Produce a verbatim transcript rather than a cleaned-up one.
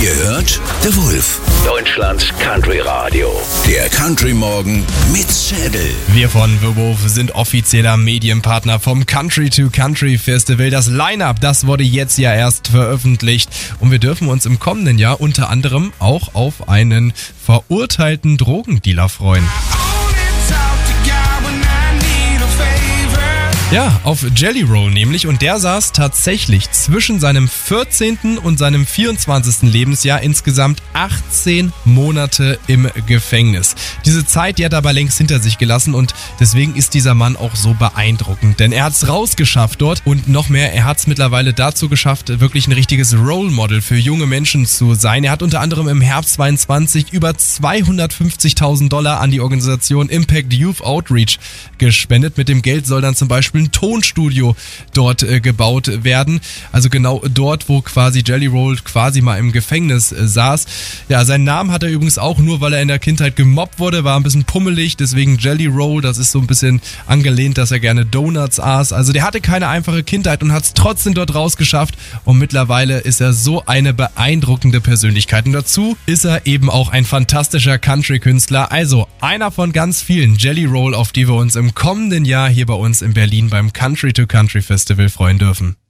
Ihr hört The Wolf, Deutschlands Country Radio. Der Country Morgen mit Schädel. Wir von The Wolf sind offizieller Medienpartner vom Country to Country Festival. Das Line-Up, das wurde jetzt ja erst veröffentlicht. Und wir dürfen uns im kommenden Jahr unter anderem auch auf einen verurteilten Drogendealer freuen. Ja, auf Jelly Roll nämlich, und der saß tatsächlich zwischen seinem vierzehnten und seinem vierundzwanzigsten Lebensjahr insgesamt achtzehn Monate im Gefängnis. Diese Zeit, die hat er aber längst hinter sich gelassen, und deswegen ist dieser Mann auch so beeindruckend, denn er hat's rausgeschafft dort und noch mehr, er hat's mittlerweile dazu geschafft, wirklich ein richtiges Role Model für junge Menschen zu sein. Er hat unter anderem im Herbst zweiundzwanzig über zweihundertfünfzigtausend Dollar an die Organisation Impact Youth Outreach gespendet. Mit dem Geld soll dann zum Beispiel ein Tonstudio dort äh, gebaut werden. Also genau dort, wo quasi Jelly Roll quasi mal im Gefängnis äh, saß. Ja, seinen Namen hat er übrigens auch nur, weil er in der Kindheit gemobbt wurde, war ein bisschen pummelig, deswegen Jelly Roll. Das ist so ein bisschen angelehnt, dass er gerne Donuts aß. Also der hatte keine einfache Kindheit und hat es trotzdem dort rausgeschafft, und mittlerweile ist er so eine beeindruckende Persönlichkeit. Und dazu ist er eben auch ein fantastischer Country-Künstler. Also einer von ganz vielen, Jelly Roll, auf die wir uns im kommenden Jahr hier bei uns in Berlin beim Country to Country Festival freuen dürfen.